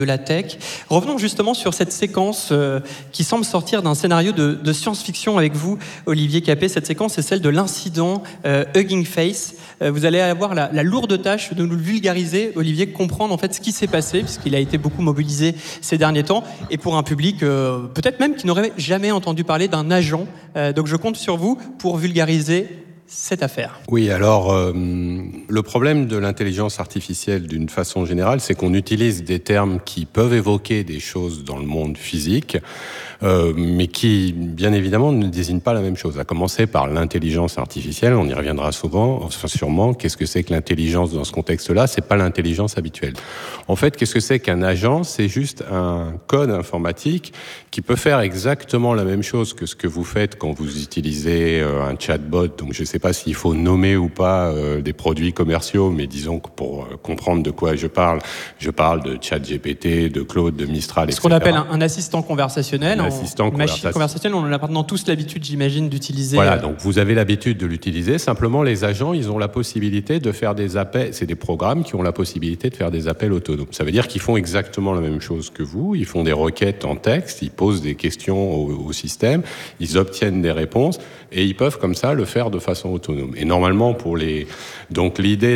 de la tech. Revenons justement sur cette séquence qui semble sortir d'un scénario de science-fiction avec vous, Olivier Capet. Cette séquence, c'est celle de l'incident Hugging Face. Vous allez avoir la lourde tâche de nous le vulgariser, Olivier, comprendre en fait ce qui s'est passé, puisqu'il a été beaucoup mobilisé ces derniers temps, et pour un public peut-être même qui n'aurait jamais entendu parler d'un agent. Donc je compte sur vous pour vulgariser cette affaire. Oui, alors le problème de l'intelligence artificielle d'une façon générale, c'est qu'on utilise des termes qui peuvent évoquer des choses dans le monde physique, mais qui, bien évidemment, ne désignent pas la même chose. À commencer par l'intelligence artificielle, on y reviendra sûrement. Qu'est-ce que c'est que l'intelligence dans ce contexte-là ? C'est pas l'intelligence habituelle. En fait, qu'est-ce que c'est qu'un agent ? C'est juste un code informatique qui peut faire exactement la même chose que ce que vous faites quand vous utilisez un chatbot. Donc, je sais pas s'il faut nommer ou pas des produits commerciaux, mais disons que pour comprendre de quoi je parle de ChatGPT, de Claude, de Mistral, etc. Ce qu'on appelle un assistant conversationnel. Machine conversationnelle, on en a maintenant tous l'habitude, j'imagine, d'utiliser. Voilà, donc vous avez l'habitude de l'utiliser. Simplement, les agents, ils ont la possibilité de faire des appels. C'est des programmes qui ont la possibilité de faire des appels autonomes. Ça veut dire qu'ils font exactement la même chose que vous. Ils font des requêtes en texte, ils posent des questions au système, ils obtiennent des réponses et ils peuvent comme ça le faire de façon autonome. Et normalement, donc l'idée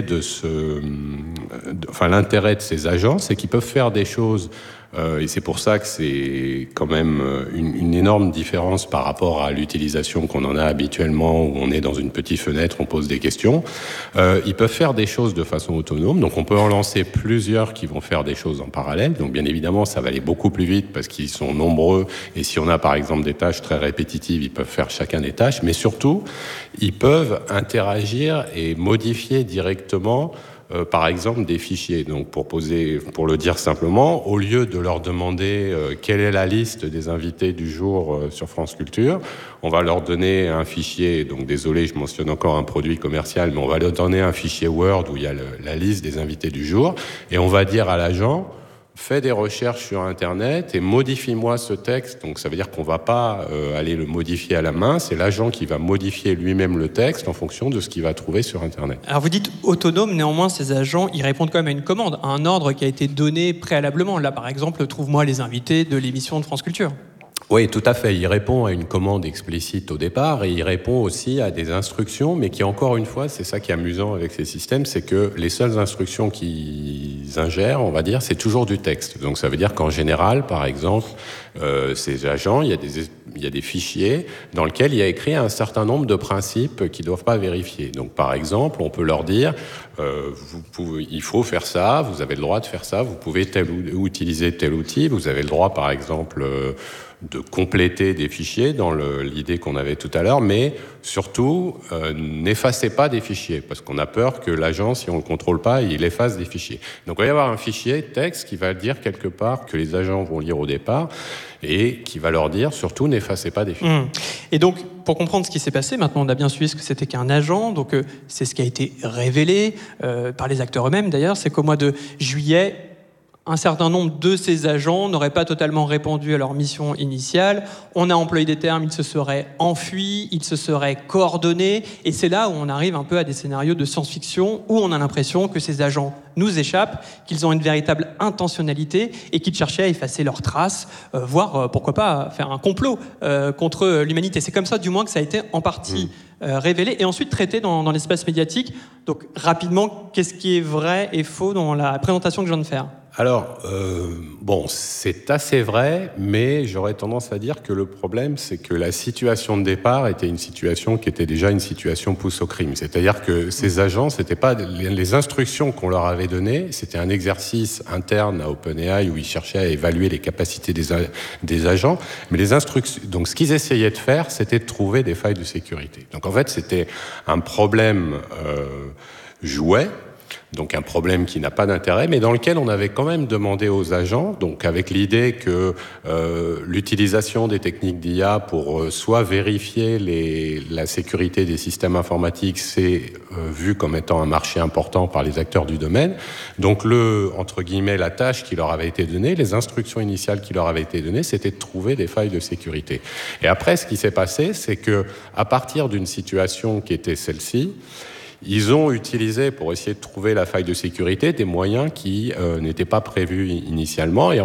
l'intérêt de ces agents, c'est qu'ils peuvent faire des choses. Et c'est pour ça que c'est quand même une énorme différence par rapport à l'utilisation qu'on en a habituellement, où on est dans une petite fenêtre, on pose des questions. Ils peuvent faire des choses de façon autonome, donc on peut en lancer plusieurs qui vont faire des choses en parallèle. Donc bien évidemment, ça va aller beaucoup plus vite parce qu'ils sont nombreux. Et si on a par exemple des tâches très répétitives, ils peuvent faire chacun des tâches. Mais surtout, ils peuvent interagir et modifier directement par exemple des fichiers. Donc pour le dire simplement, au lieu de leur demander quelle est la liste des invités du jour sur France Culture, on va leur donner un fichier. Donc désolé, je mentionne encore un produit commercial, mais on va leur donner un fichier Word où il y a la liste des invités du jour, et on va dire à l'agent: fais des recherches sur Internet et modifie-moi ce texte. Donc ça veut dire qu'on va pas aller le modifier à la main, c'est l'agent qui va modifier lui-même le texte en fonction de ce qu'il va trouver sur Internet. Alors vous dites autonome, néanmoins ces agents, ils répondent quand même à une commande, à un ordre qui a été donné préalablement. Là par exemple, trouve-moi les invités de l'émission de France Culture. Oui, tout à fait. Il répond à une commande explicite au départ et il répond aussi à des instructions, mais qui, encore une fois, c'est ça qui est amusant avec ces systèmes, c'est que les seules instructions qu'ils ingèrent, on va dire, c'est toujours du texte. Donc ça veut dire qu'en général, par exemple, ces agents, il y a des fichiers dans lesquels il y a écrit un certain nombre de principes qu'ils ne doivent pas vérifier. Donc par exemple, on peut leur dire il faut faire ça, vous avez le droit de faire ça, vous pouvez utiliser tel outil, vous avez le droit par exemple de compléter des fichiers dans l'idée qu'on avait tout à l'heure, mais surtout n'effacez pas des fichiers, parce qu'on a peur que l'agent, si on ne le contrôle pas, il efface des fichiers. Donc il va y avoir un fichier texte qui va dire quelque part que les agents vont lire au départ et qui va leur dire surtout n'effacez pas des fichiers. Et donc pour comprendre ce qui s'est passé, maintenant on a bien suivi ce que c'était qu'un agent, donc c'est ce qui a été révélé par les acteurs eux-mêmes d'ailleurs, c'est qu'au mois de juillet, un certain nombre de ces agents n'auraient pas totalement répondu à leur mission initiale. On a employé des termes, ils se seraient enfuis, ils se seraient coordonnés. Et c'est là où on arrive un peu à des scénarios de science-fiction où on a l'impression que ces agents nous échappent, qu'ils ont une véritable intentionnalité et qu'ils cherchaient à effacer leurs traces, voire, pourquoi pas, faire un complot contre l'humanité. C'est comme ça, du moins, que ça a été en partie révélé et ensuite traité dans l'espace médiatique. Donc, rapidement, qu'est-ce qui est vrai et faux dans la présentation que je viens de faire ? Alors, c'est assez vrai, mais j'aurais tendance à dire que le problème, c'est que la situation de départ était une situation qui était déjà une situation pousse au crime. C'est-à-dire que ces agents, c'était pas les instructions qu'on leur avait données, c'était un exercice interne à OpenAI où ils cherchaient à évaluer les capacités des agents, mais les instructions, donc ce qu'ils essayaient de faire, c'était de trouver des failles de sécurité. Donc en fait, c'était un problème jouet. Donc un problème qui n'a pas d'intérêt, mais dans lequel on avait quand même demandé aux agents, donc avec l'idée que l'utilisation des techniques d'IA pour soit vérifier la sécurité des systèmes informatiques, c'est vu comme étant un marché important par les acteurs du domaine. Donc entre guillemets, la tâche qui leur avait été donnée, les instructions initiales qui leur avaient été données, c'était de trouver des failles de sécurité. Et après, ce qui s'est passé, c'est que à partir d'une situation qui était celle-ci, ils ont utilisé, pour essayer de trouver la faille de sécurité, des moyens qui n'étaient pas prévus initialement. Et